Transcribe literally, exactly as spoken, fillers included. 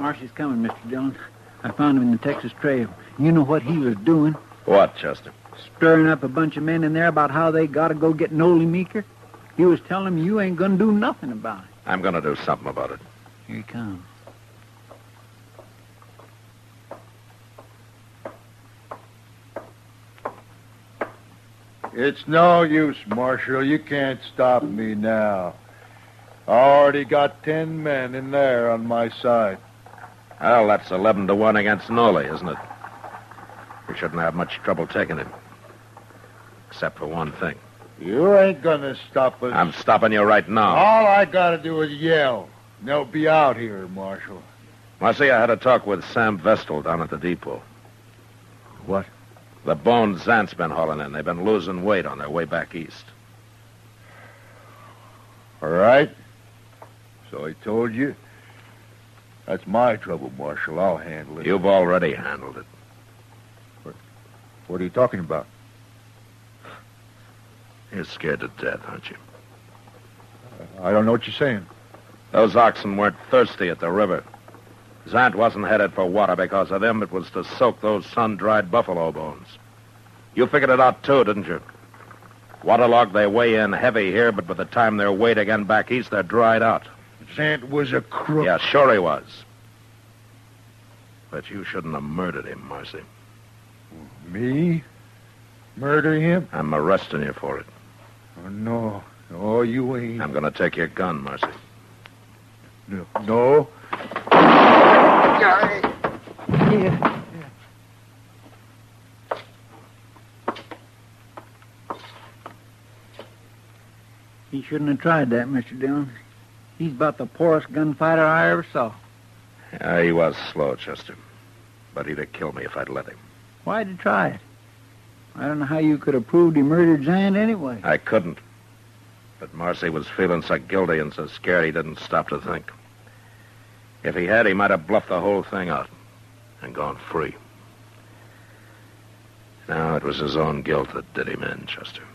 Marcy's coming, Mister Dillon. I found him in the Texas Trail. You know what he was doing? What, Chester? Stirring up a bunch of men in there about how they got to go get Nolly Meeker. He was telling them you ain't going to do nothing about it. I'm going to do something about it. Here he comes. It's no use, Marshal. You can't stop me now. I already got ten men in there on my side. Well, that's eleven to one against Nolly, isn't it? We shouldn't have much trouble taking him. Except for one thing. You ain't gonna stop us. I'm stopping you right now. All I gotta do is yell. And they'll be out here, Marshal. Marcy, I had a talk with Sam Vestal down at the depot. What? The bones Zant's been hauling in. They've been losing weight on their way back east. All right. So I told you. That's my trouble, Marshal. I'll handle it. You've already handled it. What, what are you talking about? You're scared to death, aren't you? I don't know what you're saying. Those oxen weren't thirsty at the river. Zant wasn't headed for water because of them. It was to soak those sun-dried buffalo bones. You figured it out, too, didn't you? Waterlogged, they weigh in heavy here, but by the time they're weighed again back east, they're dried out. Zant was a crook. Yeah, sure he was. But you shouldn't have murdered him, Marcy. Me? Murder him? I'm arresting you for it. Oh, no. No, you ain't. I'm going to take your gun, Marcy. No. No. Yeah. He shouldn't have tried that, Mister Dillon. He's about the poorest gunfighter I ever saw. Yeah, he was slow, Chester. But he'd have killed me if I'd let him. Why'd you try it? I don't know how you could have proved he murdered Zant anyway. I couldn't. But Marcy was feeling so guilty and so scared he didn't stop to think. If he had, he might have bluffed the whole thing out and gone free. Now, it was his own guilt that did him in, Chester.